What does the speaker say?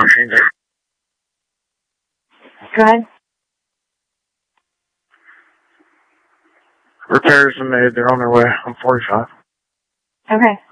machine gun. Go ahead. Repairs are made. They're on their way. I'm 45. Okay.